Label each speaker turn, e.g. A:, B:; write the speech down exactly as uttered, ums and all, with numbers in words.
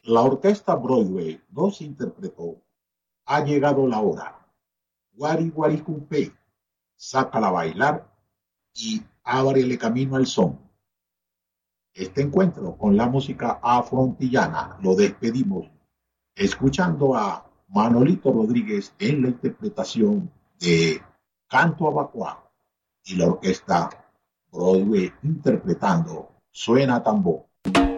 A: La orquesta Broadway nos interpretó Ha llegado la hora, Guari Guari Cumpe, Sácala a bailar y Ábrele camino al son. Este encuentro con la música afrontillana lo despedimos escuchando a Manolito Rodríguez en la interpretación de Canto a Bacoa y la orquesta Broadway interpretando Suena Tambor.